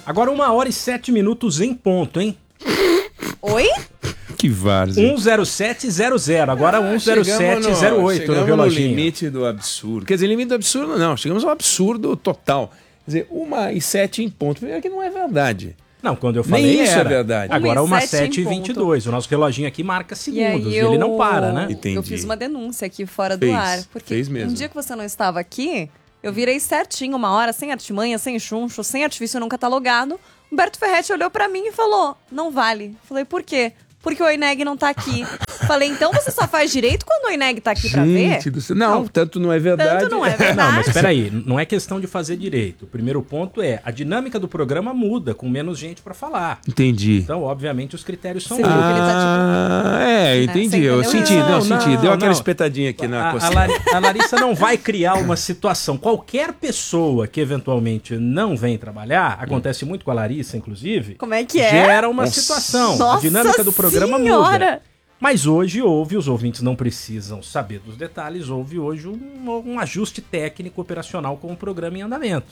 Agora 1h07 em ponto, hein? Oi? Que várzea. 10700, agora 10708 no reloginho. No limite do absurdo. Quer dizer, limite do absurdo não, chegamos ao absurdo total. Quer dizer, 1h07 em ponto. Primeiro que não é verdade. Não, quando eu falei nem isso era. é verdade. Agora 1h07 1h0722. O nosso reloginho aqui marca segundos. E Ele não para, né? Entendi. Eu fiz uma denúncia aqui fora do ar. Porque fez mesmo. um dia que você não estava aqui, eu virei certinho uma hora, sem artimanha, sem chuncho, sem artifício não catalogado. Humberto Ferretti olhou pra mim e falou, não vale. Falei, por quê? Porque o Oineg não tá aqui. Falei, então você só faz direito quando o Oineg tá aqui pra ver? Gente do céu. Não, tanto não é verdade. Tanto não é verdade. Não, mas peraí, não é questão de fazer direito. O primeiro ponto é, a dinâmica do programa muda, com menos gente pra falar. Entendi. Então, obviamente, os critérios são Você outros. viu que ele tá entendi. Eu Você senti, entendeu? senti. Deu Não, aquela não. espetadinha aqui na A coceira. Larissa não vai criar uma situação. Qualquer pessoa que eventualmente não vem trabalhar, acontece muito com a Larissa, inclusive, Como é que é? gera uma Nossa. situação. Nossa A dinâmica do programa Senhora! muda. Mas hoje houve, os ouvintes não precisam saber dos detalhes, houve hoje um ajuste técnico operacional com o programa em andamento.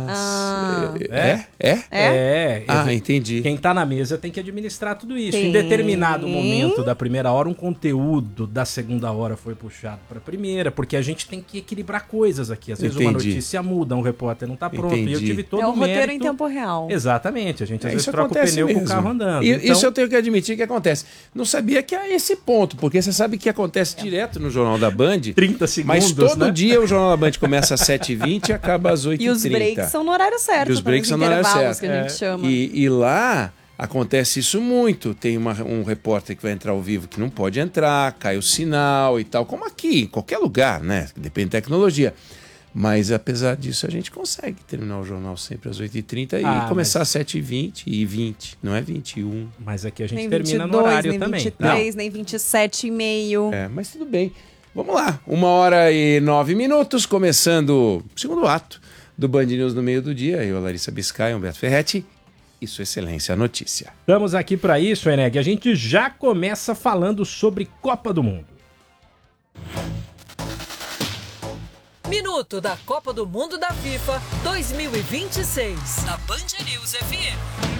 Entendi. Quem está na mesa tem que administrar tudo isso. Tem. Em determinado momento da primeira hora, um conteúdo da segunda hora foi puxado para a primeira, porque a gente tem que equilibrar coisas aqui. Às vezes uma notícia muda, um repórter não está pronto. E eu tive todo É o o roteiro mérito. em tempo real. Exatamente. A gente às vezes Isso troca o acontece pneu com o mesmo. carro andando. Isso eu tenho que admitir que acontece. Não sabia que é esse ponto, porque você sabe que acontece direto no Jornal da Band. 30 segundos, Mas todo né? dia o Jornal da Band começa às 7h20 e acaba às 8h30. E os breaks são no horário certo. E os breaks são no horário certo. Que a gente chama. E lá acontece isso muito. Tem um repórter que vai entrar ao vivo que não pode entrar, cai o sinal e tal, como aqui, em qualquer lugar, né? Depende da tecnologia. Mas apesar disso, a gente consegue terminar o jornal sempre às 8h30 e começar às 7h20 e 20, não é 21. Mas aqui a gente Nem termina 22, no horário nem também. 23, nem 27,5. Mas tudo bem. Vamos lá, 1h09, começando o segundo ato do Band News no meio do dia. Eu, Larissa Biscay, Humberto Ferretti e Sua Excelência a Notícia. Estamos aqui para isso, Eneg. A gente já começa falando sobre Copa do Mundo. Minuto da Copa do Mundo da FIFA 2026. Na Band News FM.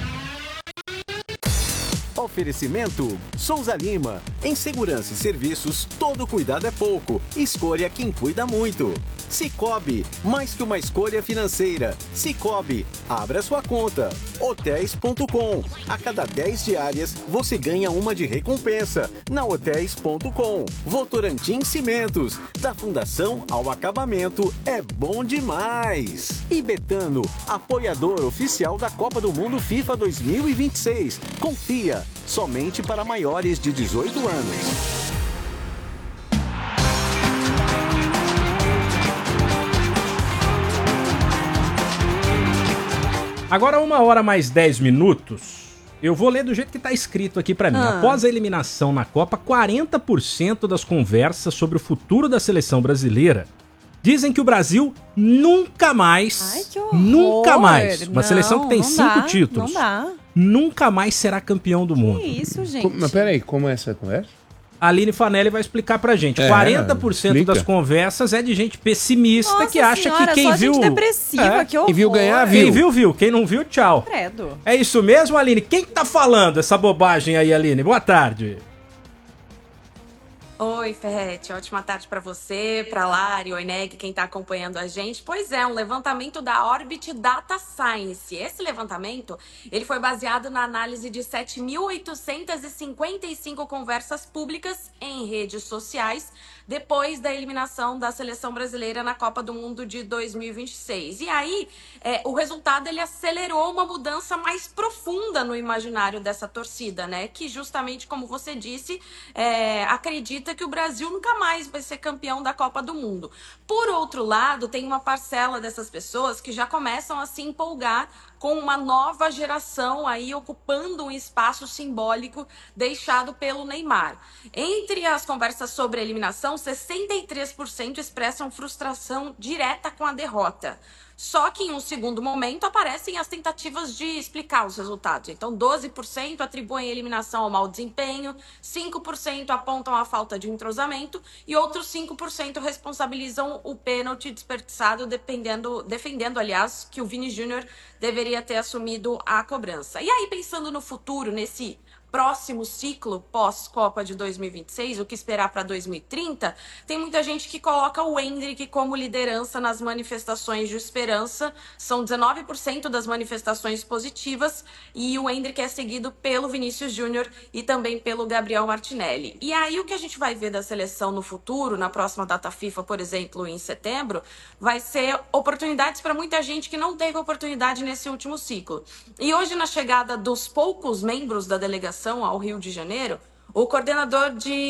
Oferecimento Souza Lima. Em segurança e serviços, todo cuidado é pouco. Escolha quem cuida muito. Cicobi, mais que uma escolha financeira. Cicobi, abra sua conta. Hotéis.com. A cada 10 diárias, você ganha uma de recompensa. Na Hotéis.com. Votorantim Cimentos. Da fundação ao acabamento, é bom demais. E Betano, apoiador oficial da Copa do Mundo FIFA 2026. Confia, somente para maiores de 18 anos. Agora 1h mais 10. Eu vou ler do jeito que está escrito aqui para mim. Após a eliminação na Copa, 40% das conversas sobre o futuro da seleção brasileira dizem que o Brasil nunca mais, Ai, que horror. nunca mais, uma Não, seleção que tem não 5 dá, títulos, Não dá. nunca mais será campeão do mundo. Que isso, gente? Mas peraí, como é essa conversa? A Aline Fanelli vai explicar pra gente. 40% explica. das conversas é de gente pessimista Nossa que acha senhora, que quem só viu... gente depressiva, que horror. Quem viu ganhar, Quem viu. viu. Quem não viu, tchau. Credo. É isso mesmo, Aline? Quem tá falando essa bobagem aí, Aline? Boa tarde. Oi, Ferretti, ótima tarde para você, para Lari, Oineg, quem está acompanhando a gente. Pois é, um levantamento da Orbit Data Science. Esse levantamento, ele foi baseado na análise de 7.855 conversas públicas em redes sociais depois da eliminação da seleção brasileira na Copa do Mundo de 2026. E aí, o resultado, ele acelerou uma mudança mais profunda no imaginário dessa torcida, né? Que justamente, como você disse, acredita que o Brasil nunca mais vai ser campeão da Copa do Mundo. Por outro lado, tem uma parcela dessas pessoas que já começam a se empolgar com uma nova geração aí ocupando um espaço simbólico deixado pelo Neymar. Entre as conversas sobre a eliminação, 63% expressam frustração direta com a derrota. Só que em um segundo momento aparecem as tentativas de explicar os resultados. Então, 12% atribuem a eliminação ao mau desempenho, 5% apontam a falta de entrosamento e outros 5% responsabilizam o pênalti desperdiçado, defendendo, aliás, que o Vini Júnior deveria ter assumido a cobrança. E aí, pensando no futuro, nesse próximo ciclo pós-Copa de 2026, o que esperar para 2030, tem muita gente que coloca o Endrick como liderança nas manifestações de esperança. São 19% das manifestações positivas e o Endrick é seguido pelo Vinícius Júnior e também pelo Gabriel Martinelli. E aí o que a gente vai ver da seleção no futuro, na próxima data FIFA, por exemplo, em setembro, vai ser oportunidades para muita gente que não teve oportunidade nesse último ciclo. E hoje, na chegada dos poucos membros da delegação ao Rio de Janeiro, o coordenador de